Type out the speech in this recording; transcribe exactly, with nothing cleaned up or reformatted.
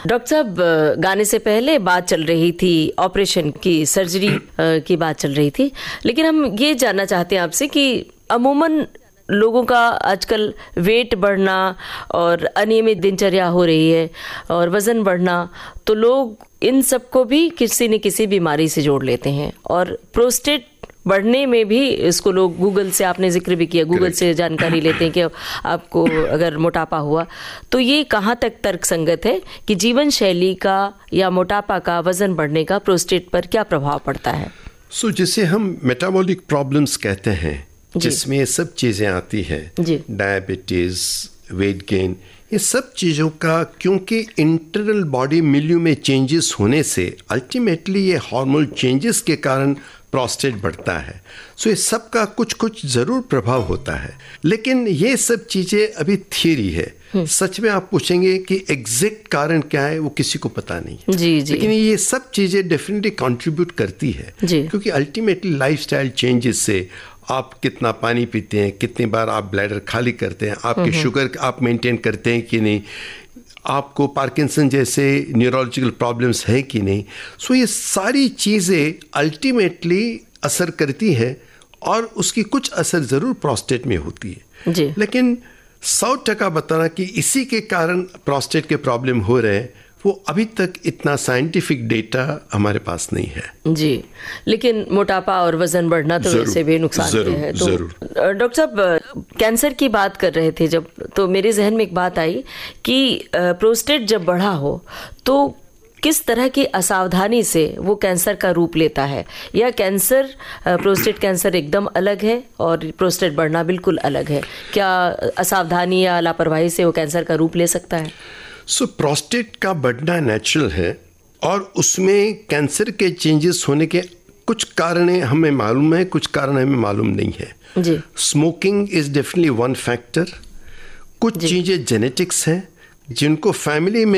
Doctor साहब, गाने से पहले बात चल रही थी ऑपरेशन की, सर्जरी की बात चल रही थी, लेकिन हम ये जानना चाहते हैं आपसे कि अमूमन लोगों का आजकल वेट बढ़ना और अनियमित दिनचर्या हो रही है और वज़न बढ़ना, तो लोग इन सबको भी किसी न किसी बीमारी से जोड़ लेते हैं। और प्रोस्टेट बढ़ने में भी इसको लोग गूगल से, आपने जिक्र भी किया, गूगल से जानकारी लेते हैं कि आपको अगर मोटापा हुआ, तो ये कहाँ तक तर्क संगत है कि जीवन शैली का या मोटापा का, वज़न बढ़ने का प्रोस्टेट पर क्या प्रभाव पड़ता है? सो so, जिसे हम मेटाबॉलिक प्रॉब्लम्स कहते हैं, जिसमें ये सब चीज़ें आती हैं, डायबिटीज़, वेट गेन, ये सब चीज़ों का क्योंकि इंटरनल बॉडी मिल्यू में चेंजेस होने से अल्टीमेटली ये हार्मोनल चेंजेस के कारण प्रोस्टेट बढ़ता है। सो ये सब का कुछ कुछ ज़रूर प्रभाव होता है, लेकिन ये सब चीज़ें अभी थियरी है। सच में आप पूछेंगे कि एग्जैक्ट कारण क्या है, वो किसी को पता नहीं है। जी जी। लेकिन ये सब चीज़ें डेफिनेटली कंट्रीब्यूट करती है, क्योंकि अल्टीमेटली लाइफस्टाइल चेंजेस से आप कितना पानी पीते हैं, कितनी बार आप ब्लैडर खाली करते हैं, आपके शुगर आप मेंटेन करते हैं कि नहीं, आपको पार्किंसन जैसे न्यूरोलॉजिकल प्रॉब्लम्स है कि नहीं। सो ये सारी चीज़ें अल्टीमेटली असर करती है और उसकी कुछ असर ज़रूर प्रोस्टेट में होती है जी। लेकिन सौ टका बताना कि इसी के कारण प्रोस्टेट के प्रॉब्लम हो रहे हैं, वो अभी तक इतना साइंटिफिक डेटा हमारे पास नहीं है जी। लेकिन मोटापा और वजन बढ़ना तो वैसे भी नुकसानदेह है। तो डॉक्टर साहब, कैंसर की बात कर रहे थे जब, तो मेरे जहन में एक बात आई कि प्रोस्टेट जब बढ़ा हो तो किस तरह की असावधानी से वो कैंसर का रूप लेता है, या कैंसर, प्रोस्टेट कैंसर एकदम अलग है और प्रोस्टेट बढ़ना बिल्कुल अलग है? क्या असावधानी या लापरवाही से वो कैंसर का रूप ले सकता है? सो so, प्रोस्टेट का बढ़ना नेचुरल है और उसमें कैंसर के चेंजेस होने के कुछ कारण हमें मालूम है, कुछ कारण हमें मालूम नहीं है जी। Smoking is definitely one factor. कुछ चीज़ें जेनेटिक्स हैं जिनको फैमिली में